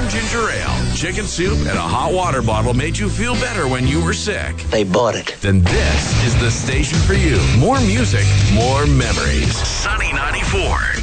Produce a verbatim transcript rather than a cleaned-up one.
ginger ale, chicken soup, and a hot water bottle made you feel better when you were sick, They bought it. then this is the station for you. More music, more memories. Sunny ninety-four.